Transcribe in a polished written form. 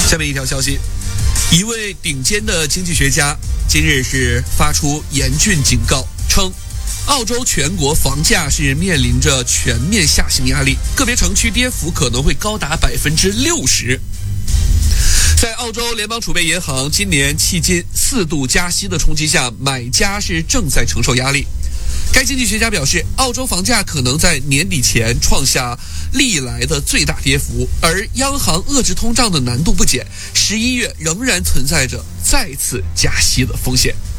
下面一条消息，一位顶尖的经济学家今日是发出严峻警告，称澳洲全国房价是面临着全面下行压力，个别城区跌幅可能会高达60%。在澳洲联邦储备银行今年迄今4度加息的冲击下，买家是正在承受压力。该经济学家表示，澳洲房价可能在年底前创下历来的最大跌幅，而央行遏制通胀的难度不减，11月仍然存在着再次加息的风险。